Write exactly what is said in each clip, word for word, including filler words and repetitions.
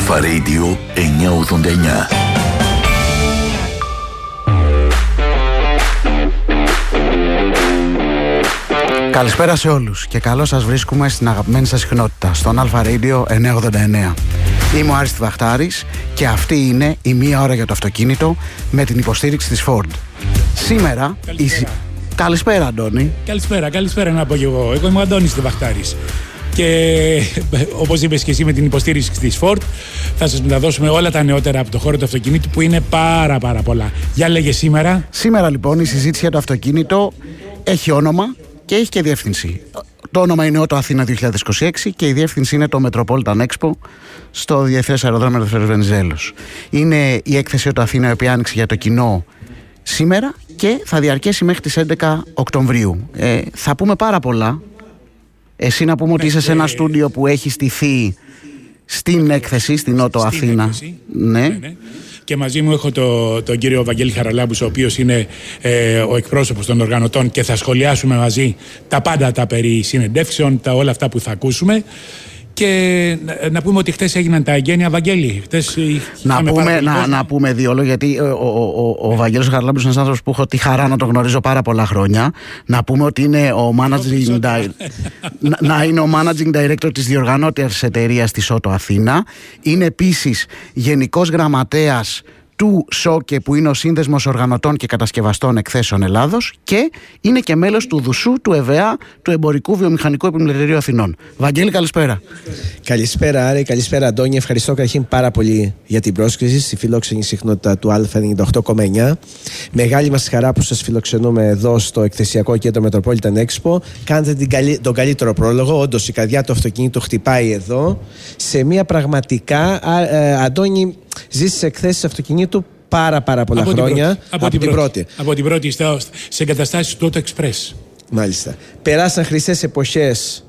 Αλφα Radio εννιακόσια ογδόντα εννιά. Καλησπέρα σε όλους και καλώς σας βρίσκουμε στην αγαπημένη σας συχνότητα, στον Αλφα Radio εννιακόσια ογδόντα εννιά. Είμαι ο Άρης Βαχτάρης και αυτή είναι η μία ώρα για το αυτοκίνητο με την υποστήριξη της Ford. Σήμερα... Καλησπέρα. Η... Καλησπέρα, Αντώνη. Καλησπέρα, καλησπέρα να πω και εγώ. Εγώ είμαι ο Αντώνης Βαχτάρης. Και όπως είπες και εσύ, με την υποστήριξη της Ford θα σας μεταδώσουμε όλα τα νεότερα από το χώρο του αυτοκινήτου, που είναι πάρα πάρα πολλά. Για λέγε σήμερα. Σήμερα λοιπόν η συζήτηση για το αυτοκίνητο έχει όνομα και έχει και διεύθυνση. Το όνομα είναι Auto Αθήνα δύο χιλιάδες είκοσι έξι και η διεύθυνση είναι το Metropolitan Expo στο Διεθνές Αεροδρόμιο Ελευθέριος Βενιζέλος. Είναι η έκθεση Auto Αθήνα, η οποία άνοιξε για το κοινό σήμερα και θα διαρκέσει μέχρι τις έντεκα Οκτωβρίου. Ε, θα πούμε πάρα πολλά. Εσύ να πούμε ότι είσαι σε ένα στούντιο που έχει στηθεί στην έκθεση, στην Auto Αθήνα. Ναι. Ναι, ναι. Και μαζί μου έχω το, τον κύριο Βαγγέλη Χαραλάμπους, ο οποίος είναι ε, ο εκπρόσωπος των οργανωτών, και θα σχολιάσουμε μαζί τα πάντα τα περί συνεντεύξεων, τα όλα αυτά που θα ακούσουμε. Και να, να πούμε ότι χτες έγιναν τα εγγένεια, Βαγγέλη. Χτες να, πούμε, να, να πούμε δύο λόγια, γιατί ο, ο, ο, ο Βαγγέλης Χαραλάμπους είναι ένας άνθρωπος που έχω τη χαρά να τον γνωρίζω πάρα πολλά χρόνια. Να πούμε ότι είναι ο managing, di... να, να είναι ο managing director της διοργανώτριας εταιρείας της Auto Αθήνα. Είναι επίσης γενικός γραμματέας του ΣΟΚΕ, που είναι ο Σύνδεσμος Οργανωτών και Κατασκευαστών Εκθέσεων Ελλάδος, και είναι και μέλος του ΔΟΥΣΟΥ, του ΕΒΕΑ, του Εμπορικού Βιομηχανικού Επιμελητηρίου Αθηνών. Βαγγέλη, καλησπέρα. Καλησπέρα, Άρη. Καλησπέρα, Αντώνη. Ευχαριστώ καταρχήν πάρα πολύ για την πρόσκληση στη φιλόξενη συχνότητα του Α ενενήντα οκτώ κόμμα εννιά. Μεγάλη μας χαρά που σας φιλοξενούμε εδώ στο εκθεσιακό κέντρο Metropolitan Expo. Κάνετε την καλύ... τον καλύτερο πρόλογο. Όντως, η καρδιά του αυτοκίνητου χτυπάει εδώ. Σε μια πραγματικά, α, ε, Αντώνη, ζήσει σε εκθέσεις αυτοκινήτου πάρα πάρα πολλά από χρόνια. Την από, από, την την πρώτη. από την πρώτη, σε εγκαταστάσεις του Auto Express. Μάλιστα. Περάσαν χρυσές εποχές.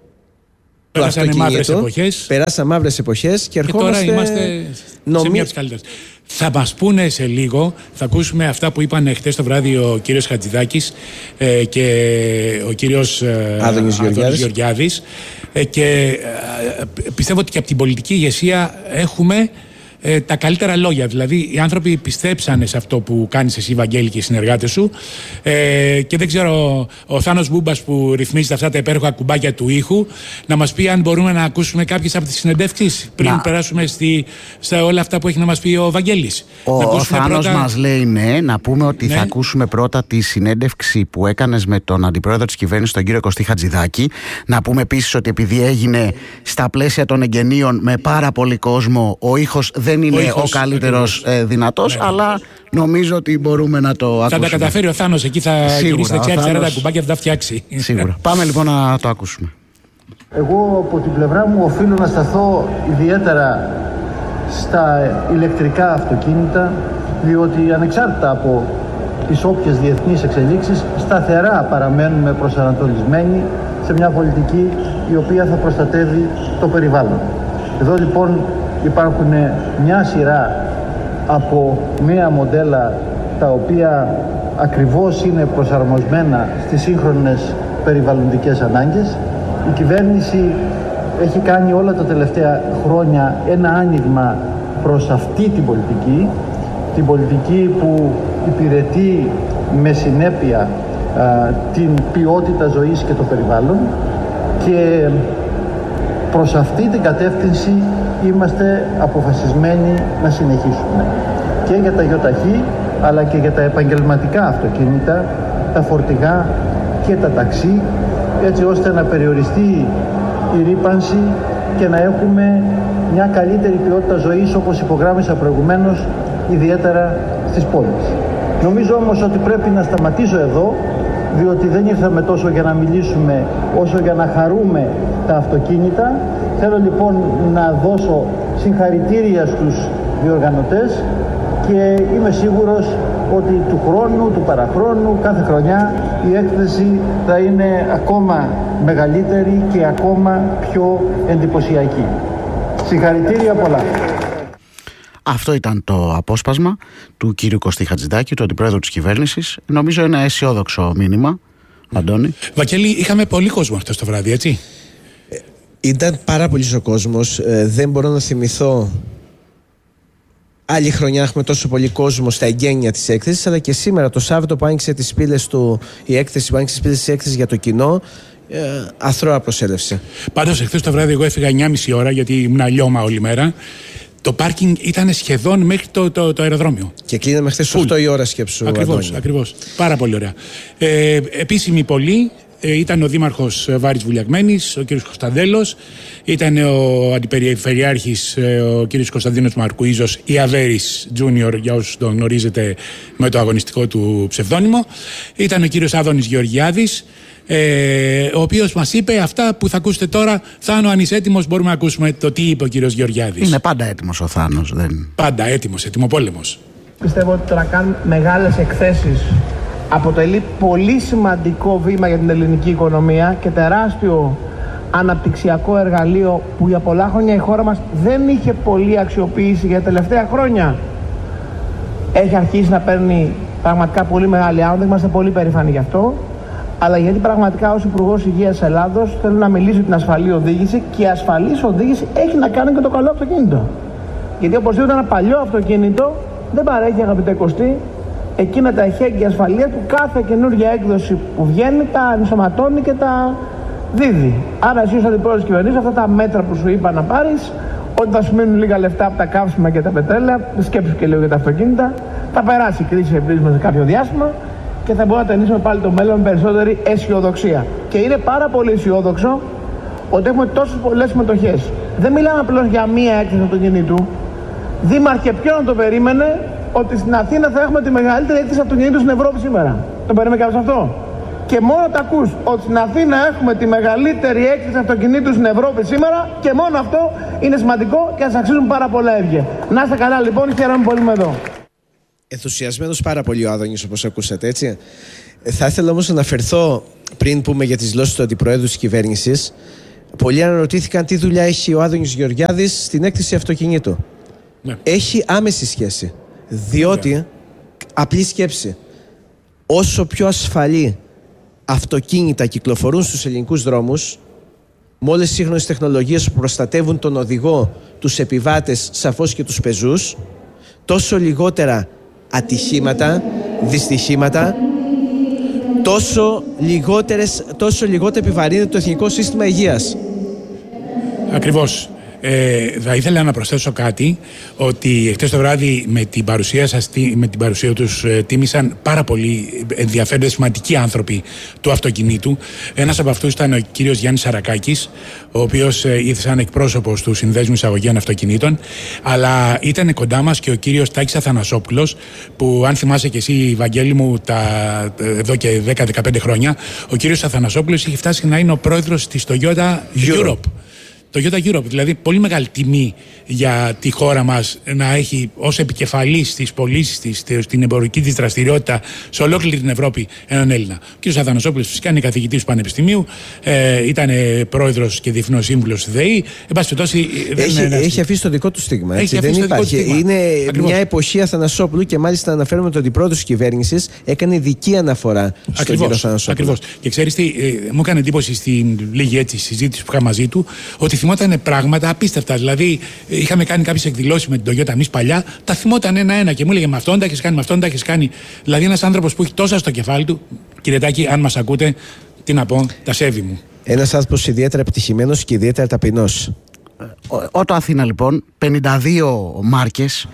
Περάσαν μαύρες εποχές. Περάσαν μαύρες εποχές και ερχόμαστε. Και τώρα είμαστε νομί... σε μια από τις καλύτερες. Θα μας πούνε σε λίγο, θα ακούσουμε αυτά που είπαν χτες το βράδυ ο κύριος Χατζηδάκης ε, και ο κύριος ε, Άδωνης Γεωργιάδης, Γεωργιάδης ε, και ε, πιστεύω ότι και από την πολιτική ηγεσία έχουμε Ε, τα καλύτερα λόγια. Δηλαδή, οι άνθρωποι πιστέψανε σε αυτό που κάνεις εσύ, Βαγγέλη, και οι συνεργάτες σου. Ε, και δεν ξέρω, ο Θάνος Μπούμπας που ρυθμίζει αυτά τα υπέροχα κουμπάκια του ήχου, να μας πει αν μπορούμε να ακούσουμε κάποιες από τις συνεντεύξεις πριν να. περάσουμε στη, στα όλα αυτά που έχει να μας πει ο Βαγγέλης. Ο, ο Θάνος πρώτα... μας λέει ναι, να πούμε ότι ναι. θα ακούσουμε πρώτα τη συνέντευξη που έκανες με τον αντιπρόεδρο της κυβέρνησης, τον κύριο Κωστή Χατζηδάκη. Να πούμε επίσης ότι επειδή έγινε στα πλαίσια των εγγενείων με πάρα πολύ κόσμο, ο ήχος δεν δεν είναι ο, ήχος, ο καλύτερος ε, δυνατός, ναι, αλλά νομίζω ότι μπορούμε να το ακούσουμε. Θα τα καταφέρει ο Θάνος, εκεί θα γυρίσει δεξιά-αριστερά τα κουμπάκια, θα τα φτιάξει. Σίγουρα. Πάμε λοιπόν να το ακούσουμε. Εγώ από την πλευρά μου οφείλω να σταθώ ιδιαίτερα στα ηλεκτρικά αυτοκίνητα, διότι ανεξάρτητα από τις όποιες διεθνείς εξελίξεις, σταθερά παραμένουμε προσανατολισμένοι σε μια πολιτική η οποία θα προστατεύει το περιβάλλον. Εδώ λοιπόν υπάρχουν μια σειρά από μία μοντέλα τα οποία ακριβώς είναι προσαρμοσμένα στις σύγχρονες περιβαλλοντικές ανάγκες. Η κυβέρνηση έχει κάνει όλα τα τελευταία χρόνια ένα άνοιγμα προς αυτή την πολιτική, την πολιτική που υπηρετεί με συνέπεια α, την ποιότητα ζωής και το περιβάλλον, και προς αυτή την κατεύθυνση είμαστε αποφασισμένοι να συνεχίσουμε και για τα γιοταχή αλλά και για τα επαγγελματικά αυτοκίνητα, τα φορτηγά και τα ταξί, έτσι ώστε να περιοριστεί η ρύπανση και να έχουμε μια καλύτερη ποιότητα ζωής, όπως υπογράμμισα προηγουμένως, ιδιαίτερα στις πόλεις. Νομίζω όμως ότι πρέπει να σταματήσω εδώ, διότι δεν ήρθαμε τόσο για να μιλήσουμε όσο για να χαρούμε τα αυτοκίνητα. Θέλω λοιπόν να δώσω συγχαρητήρια στους διοργανωτές και είμαι σίγουρος ότι του χρόνου, του παραχρόνου, κάθε χρονιά η έκθεση θα είναι ακόμα μεγαλύτερη και ακόμα πιο εντυπωσιακή. Συγχαρητήρια πολλά. Αυτό ήταν το απόσπασμα του κύριου Κωστή Χατζηδάκη, του αντιπρόεδρου της κυβέρνησης. Νομίζω ένα αισιόδοξο μήνυμα, Αντώνη. Βαγγέλη, είχαμε πολύ κόσμο αυτό το βράδυ, έτσι? Ήταν πάρα πολύ ο κόσμος. Ε, δεν μπορώ να θυμηθώ άλλη χρονιά έχουμε τόσο πολύ κόσμο στα εγγένεια της έκθεσης, αλλά και σήμερα το Σάββατο που άνοιξε τις πύλες του, η έκθεση που άνοιξε τις πύλες της έκθεσης για το κοινό, ε, αθρώα προσέλευση. Πάντως, εχθές το βράδυ εγώ έφυγα εννιά και μισή ώρα γιατί ήμουν λιώμα όλη μέρα. Το πάρκινγκ ήταν σχεδόν μέχρι το, το, το αεροδρόμιο. Και κλείναμε χθες οκτώ η ώρα, σκέψου. Ακριβώς, ακριβώς. Πάρα πολύ ωραία. Ε, επίσημη πολύ. Ήταν ο Δήμαρχος Βάρης Βουλιαγμένης, ο κ. Κωνσταντέλος, ήταν ο Αντιπεριφερειάρχης ο κ. Κωνσταντίνος Μαρκουίζος, η Αβέρης Junior, για όσους τον γνωρίζετε με το αγωνιστικό του ψευδόνυμο, ήταν ο κ. Άδωνης Γεωργιάδης, ε, ο οποίος μας είπε αυτά που θα ακούσετε τώρα. Θάνο, αν είσαι έτοιμος, μπορούμε να ακούσουμε το τι είπε ο κ. Γεωργιάδης. Είναι πάντα έτοιμος ο Θάνος. Δεν... Πάντα έτοιμος, έτοιμοπόλεμος. Πιστεύω ότι το να κάνουν μεγάλες εκθέσεις αποτελεί πολύ σημαντικό βήμα για την ελληνική οικονομία και τεράστιο αναπτυξιακό εργαλείο που για πολλά χρόνια η χώρα μας δεν είχε πολύ αξιοποίηση για τα τελευταία χρόνια. Έχει αρχίσει να παίρνει πραγματικά πολύ μεγάλη άνοδο, είμαστε πολύ περήφανοι γι' αυτό, αλλά γιατί πραγματικά ως Υπουργός Υγείας Ελλάδος θέλω να μιλήσω για την ασφαλή οδήγηση, και η ασφαλής οδήγηση έχει να κάνει και το καλό αυτοκίνητο. Γιατί οπωσδήποτε ένα παλιό αυτοκίνητο δεν παρέχει, αγαπητέ Κωστή, εκείνα τα εχέγγυα ασφαλείας που κάθε καινούργια έκδοση που βγαίνει τα ενσωματώνει και τα δίδει. Άρα εσύ ως αντιπρόεδρος κυβερνήσεως, αυτά τα μέτρα που σου είπα να πάρεις, ότι θα σου μείνουν λίγα λεφτά από τα καύσιμα και τα πετρέλαια, σκέψου και λίγο για τα αυτοκίνητα, θα περάσει η κρίση ελπίζουμε σε κάποιο διάστημα και θα μπορούμε να ταινίσουμε πάλι το μέλλον με περισσότερη αισιοδοξία. Και είναι πάρα πολύ αισιόδοξο ότι έχουμε τόσες πολλές συμμετοχές. Δεν μιλάμε απλώς για μία έκθεση αυτοκινήτου. Δήμαρχε, ποιον να το περίμενε ότι στην Αθήνα θα έχουμε τη μεγαλύτερη έκθεση αυτοκινήτου στην Ευρώπη σήμερα? Το περίμενε κάποιος αυτό? Και μόνο τα ακούς ότι στην Αθήνα έχουμε τη μεγαλύτερη έκθεση αυτοκινήτου στην Ευρώπη σήμερα, και μόνο αυτό είναι σημαντικό και σας αξίζουν πάρα πολλά έβγε. Να είστε καλά λοιπόν, χαίρομαι πολύ με εδώ. Ενθουσιασμένος πάρα πολύ ο Άδωνης, όπως ακούσατε, έτσι. Θα ήθελα όμως να αναφερθώ, πριν πούμε για τις δηλώσεις του Αντιπροέδρου της κυβέρνησης, πολλοί αναρωτήθηκαν τι δουλειά έχει ο Άδωνης Γεωργιάδης στην έκθεση αυτοκινήτου. Ναι. Έχει άμεση σχέση. Διότι, yeah. απλή σκέψη, όσο πιο ασφαλή αυτοκίνητα κυκλοφορούν στους ελληνικούς δρόμους, με όλες τις σύγχρονες τεχνολογίες που προστατεύουν τον οδηγό, τους επιβάτες, σαφώς και τους πεζούς, τόσο λιγότερα ατυχήματα, δυστυχήματα, τόσο, λιγότερες, τόσο λιγότερα επιβαρύνεται το Εθνικό Σύστημα Υγείας. Ακριβώς. Ε, θα ήθελα να προσθέσω κάτι, ότι εχθές το βράδυ με την παρουσία σας, με την παρουσία τους ε, τίμησαν πάρα πολύ ενδιαφέροντες, σημαντικοί άνθρωποι του αυτοκινήτου. Ένας από αυτούς ήταν ο κύριος Γιάννης Σαρακάκης, ο οποίος ε, ήρθε σαν εκπρόσωπος του Συνδέσμου Εισαγωγέων Αυτοκινήτων, αλλά ήταν κοντά μας και ο κύριος Τάκης Αθανασόπουλος, που αν θυμάσαι και εσύ, Βαγγέλη μου, τα, εδώ και δέκα με δεκαπέντε χρόνια, ο κύριος Αθανασόπουλος είχε φτάσει να είναι ο πρόεδρος της Toyota Europe. Europe. Το Toyota Europe, δηλαδή πολύ μεγάλη τιμή για τη χώρα μας να έχει ως επικεφαλής της πωλήσης της, στην εμπορική της δραστηριότητα σε ολόκληρη την Ευρώπη έναν Έλληνα. Ο κ. Αθανασόπουλος φυσικά είναι καθηγητής του Πανεπιστημίου, ε, ήταν πρόεδρος και διεθνός σύμβουλος της ΔΕΗ. Έχει, έχει, έχει αφήσει το δικό του στίγμα. Έτσι, δεν υπάρχει. Στίγμα. Είναι Ακριβώς. Μια εποχή Αθανασόπουλου, και μάλιστα αναφέρουμε ότι ο αντιπρόεδρος της κυβέρνησης έκανε ειδική αναφορά στον κύριο Αθανασόπουλο. Ακριβώς. Και ξέρεις τι, ε, μου έκανε εντύπωση στην λίγη έτσι συζήτηση που είχα μαζί του, ότι θυμόταν πράγματα απίστευτα. Δηλαδή, είχαμε κάνει κάποιες εκδηλώσεις με την Toyota εμείς παλιά, τα θυμόταν ένα-ένα και μου έλεγε με αυτόν τα έχεις κάνει, με αυτόν τα έχεις κάνει. Δηλαδή, ένας άνθρωπος που έχει τόσα στο κεφάλι του, κύριε Τάκη, αν μας ακούτε, τι να πω, τα σέβη μου. Ένας άνθρωπος ιδιαίτερα επιτυχημένος και ιδιαίτερα ταπεινός. Ότο Αθήνα, λοιπόν, πενήντα δύο μάρκες.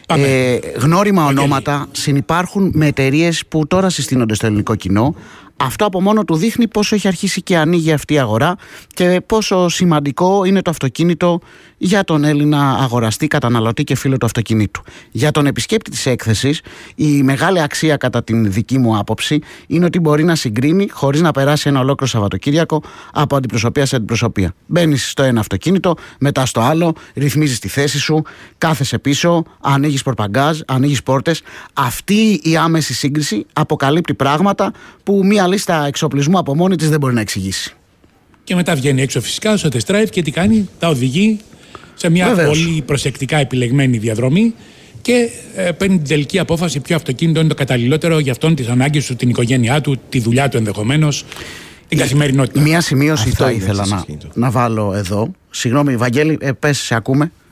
Ε, γνώριμα Αγγέλη. Ονόματα συνυπάρχουν με εταιρείες που τώρα συστήνονται στο ελληνικό κοινό. Αυτό από μόνο του δείχνει πόσο έχει αρχίσει και ανοίγει αυτή η αγορά και πόσο σημαντικό είναι το αυτοκίνητο για τον Έλληνα αγοραστή, καταναλωτή και φίλο του αυτοκινήτου. Για τον επισκέπτη της έκθεσης, η μεγάλη αξία κατά την δική μου άποψη είναι ότι μπορεί να συγκρίνει χωρίς να περάσει ένα ολόκληρο Σαββατοκύριακο από αντιπροσωπεία σε αντιπροσωπεία. Μπαίνεις στο ένα αυτοκίνητο, μετά στο άλλο, ρυθμίζεις τη θέση σου, κάθεσαι πίσω, ανοίγεις πορπαγκάζ, ανοίγεις πόρτες. Αυτή η άμεση σύγκριση αποκαλύπτει πράγματα που μία λίστα εξοπλισμού από μόνη της δεν μπορεί να εξηγήσει. Και μετά βγαίνει έξω φυσικά στο test drive και τι κάνει, τα οδηγεί σε μια Βεβαίως. πολύ προσεκτικά επιλεγμένη διαδρομή και ε, παίρνει την τελική απόφαση ποιο αυτοκίνητο είναι το καταλληλότερο για αυτόν, τις ανάγκες του, την οικογένειά του, τη δουλειά του ενδεχομένως, την καθημερινότητα. Μία σημείωση αυτό θα ήθελα να, να βάλω εδώ. Συγγνώμη, Βαγγέλη, ε, πες, σε ακούμε.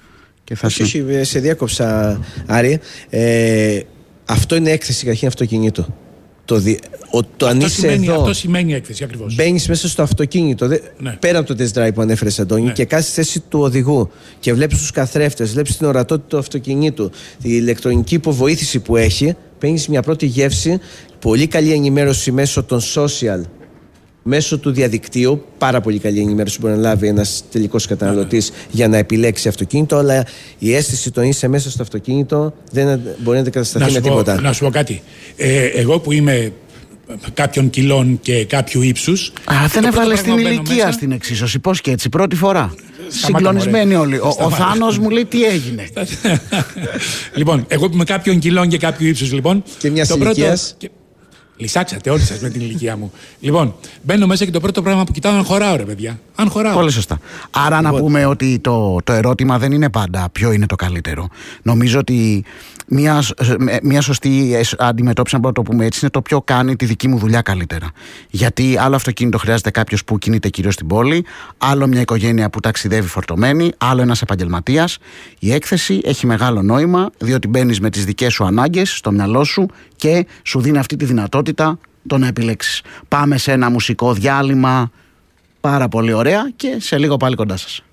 Και θα όχι, όχι, σε διάκοψα, Άρη. Ε, αυτό είναι έκθεση καταρχήν αυτοκινήτου. Το, δι... ο, το αυτό, αν σημαίνει, εδώ, αυτό σημαίνει έκθεση ακριβώς. Μπαίνεις μέσα στο αυτοκίνητο, δε, ναι. πέρα από το test drive που ανέφερες, Αντώνη, ναι. και κάθεσαι στη θέση του οδηγού και βλέπεις τους καθρέφτες, βλέπεις την ορατότητα του αυτοκινήτου, τη ηλεκτρονική υποβοήθηση που έχει, παίρνεις μια πρώτη γεύση, πολύ καλή ενημέρωση μέσω των social, μέσω του διαδικτύου, πάρα πολύ καλή ενημέρωση που μπορεί να λάβει ένας τελικός καταναλωτής yeah. για να επιλέξει αυτοκίνητο, αλλά η αίσθηση το είσαι μέσα στο αυτοκίνητο δεν μπορεί να αντικατασταθεί με τίποτα. Να σου πω κάτι. Ε, εγώ που είμαι κάποιων κιλών και κάποιου ύψους. Α, δεν έβαλε την ηλικία μέσα στην εξίσωση. Πώς και έτσι, πρώτη φορά. Συγκλονισμένοι όλοι. Ο, ο Θάνος μου λέει τι έγινε. Λοιπόν, εγώ που είμαι κάποιων κιλών και κάποιου ύψους, λοιπόν. Και μια ηλικία. Λυσάξατε όλοι σας με την ηλικία μου. Λοιπόν, μπαίνω μέσα και το πρώτο πράγμα που κοιτάω αν χωράω, ρε παιδιά. Αν χωράω. Πολύ σωστά. Άρα λοιπόν, να πούμε ότι το, το ερώτημα δεν είναι πάντα ποιο είναι το καλύτερο. Νομίζω ότι μια, μια σωστή αντιμετώπιση, αν μπορούμε να το πούμε έτσι, είναι το ποιο κάνει τη δική μου δουλειά καλύτερα. Γιατί άλλο αυτοκίνητο χρειάζεται κάποιος που κινείται κυρίως στην πόλη, άλλο μια οικογένεια που ταξιδεύει φορτωμένη, άλλο ένας επαγγελματίας. Η έκθεση έχει μεγάλο νόημα, διότι μπαίνεις με τις δικές σου ανάγκες στο μυαλό σου και σου δίνει αυτή τη δυνατότητα το να επιλέξεις. Πάμε σε ένα μουσικό διάλειμμα, πάρα πολύ ωραία, και σε λίγο πάλι κοντά σας.